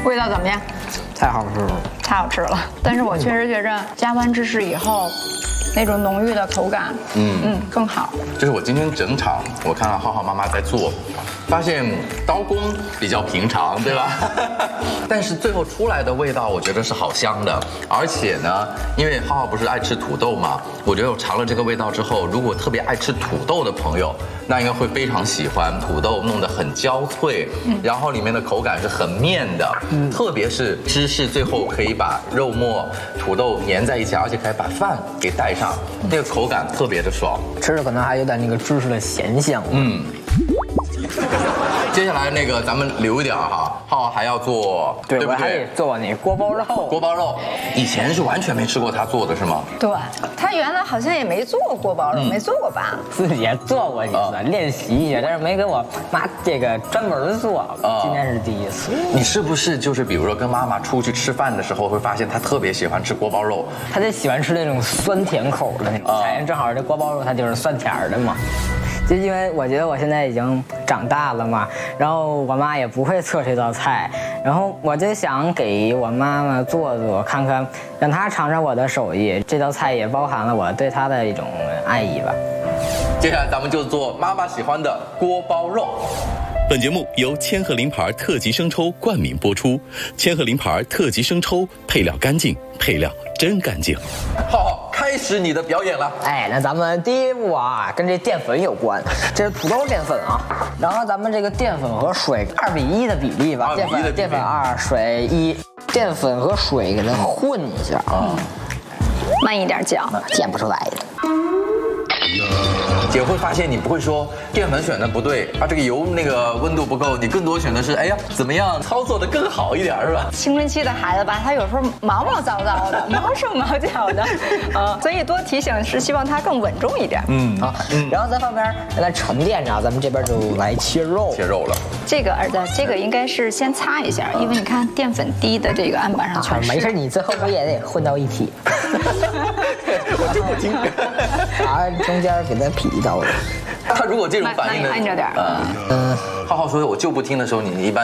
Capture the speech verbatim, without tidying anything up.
味道怎么样？ 太好吃了， 太好吃了。但是我确实觉着加完芝士以后，那种浓郁的口感，嗯嗯更好。 就是我今天整场我看到浩浩妈妈在做，发现刀工比较平常，对吧？但是最后出来的味道，我觉得是好香的。而且呢，因为浩浩不是爱吃土豆嘛，我觉得我尝了这个味道之后，如果特别爱吃土豆的朋友，那应该会非常喜欢。土豆弄得很焦脆，嗯、然后里面的口感是很面的，嗯、特别是芝士最后可以把肉末、土豆粘在一起，而且可以把饭给带上，嗯、那个口感特别的爽。 吃着可能还有点那个芝士的咸香。 嗯。接下来那个咱们留一点哈，浩浩还要做， 对， 对不对？ 我还得做那锅包肉。 锅包肉，以前是完全没吃过他做的是吗？ 对，他原来好像也没做过锅包肉，嗯、没做过吧？ 自己也做过几次，啊、练习一下，但是没给我妈这个专门做。啊、今天是第一次。 你是不是就是比如说跟妈妈出去吃饭的时候，会发现她特别喜欢吃锅包肉？ 她就喜欢吃那种酸甜口的那种菜，啊、正好这锅包肉它就是酸甜的嘛。就因为我觉得我现在已经长大了嘛，然后我妈也不会做这道菜，然后我就想给我妈妈做做看看，让她尝尝我的手艺。这道菜也包含了我对她的一种爱意吧。 接下来咱们就做妈妈喜欢的锅包肉。 本节目由千鹤苓牌特级生抽冠名播出。千鹤苓牌特级生抽，配料干净，配料真干净。 浩浩，开始你的表演了。 哎，那咱们第一步啊，跟这淀粉有关。这是土豆淀粉啊，然后咱们这个淀粉和水二比一的比例吧。淀粉淀粉二，水一，淀粉和水给它混一下啊。嗯、 慢一点搅， 溅不出来的。 姐会发现你不会说淀粉选的不对，啊，这个油那个温度不够，你更多选的是哎呀怎么样操作的更好一点是吧？ 青春期的孩子吧，他有时候毛毛躁躁的，毛手毛脚的，啊，所以多提醒是希望他更稳重一点。嗯好，嗯、然后在旁边让它沉淀着，咱们这边就来切肉， 切肉了。 这个儿子，这个应该是先擦一下，因为你看淀粉滴的这个案板上全是。 啊、没事，你最后不也得混到一起？ 我就不听。 把中间给它劈到了。 他如果这种反应呢？ 按着点。 嗯，浩浩说我就不听的时候，你一般。